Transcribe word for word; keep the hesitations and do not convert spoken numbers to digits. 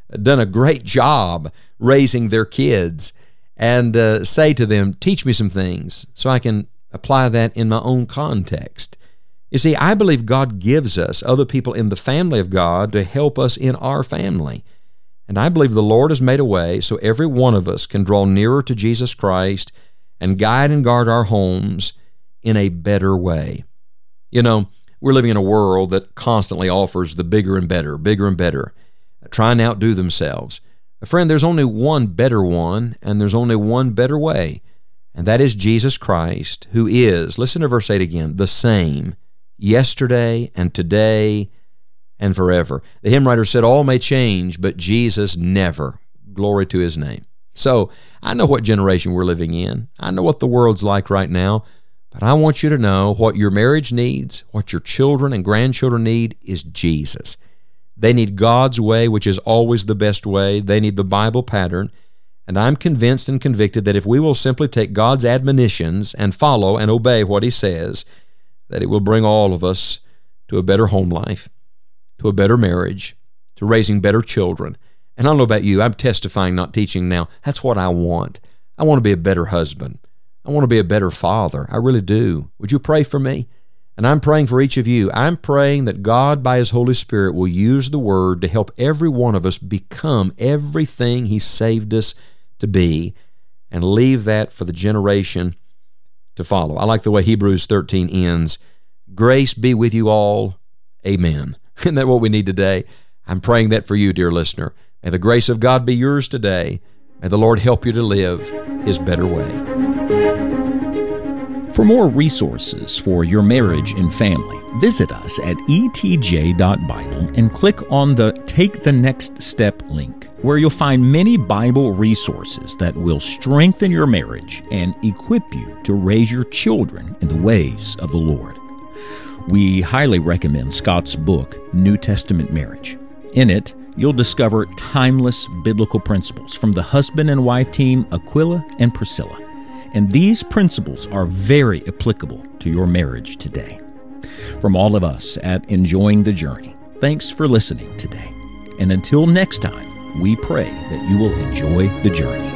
done a great job raising their kids, and uh, say to them, teach me some things so I can apply that in my own context. You see, I believe God gives us other people in the family of God to help us in our family. And I believe the Lord has made a way so every one of us can draw nearer to Jesus Christ and guide and guard our homes in a better way. You know, we're living in a world that constantly offers the bigger and better, bigger and better, trying to outdo themselves. Friend, there's only one better one, and there's only one better way, and that is Jesus Christ, who is, listen to verse eight again, the same yesterday and today and forever. The hymn writer said, all may change, but Jesus never. Glory to His name. So I know what generation we're living in. I know what the world's like right now, but I want you to know what your marriage needs, what your children and grandchildren need is Jesus. They need God's way, which is always the best way. They need the Bible pattern. And I'm convinced and convicted that if we will simply take God's admonitions and follow and obey what He says, that it will bring all of us to a better home life, to a better marriage, to raising better children. And I don't know about you, I'm testifying, not teaching now. That's what I want. I want to be a better husband. I want to be a better father. I really do. Would you pray for me? And I'm praying for each of you. I'm praying that God, by His Holy Spirit, will use the Word to help every one of us become everything He saved us to be, and leave that for the generation to follow. I like the way Hebrews thirteen ends. Grace be with you all. Amen. Isn't that what we need today? I'm praying that for you, dear listener. May the grace of God be yours today. May the Lord help you to live His better way. For more resources for your marriage and family, visit us at e t j dot bible and click on the Take the Next Step link, where you'll find many Bible resources that will strengthen your marriage and equip you to raise your children in the ways of the Lord. We highly recommend Scott's book, New Testament Marriage. In it, you'll discover timeless biblical principles from the husband and wife team Aquila and Priscilla. And these principles are very applicable to your marriage today. From all of us at Enjoying the Journey, thanks for listening today. And until next time, we pray that you will enjoy the journey.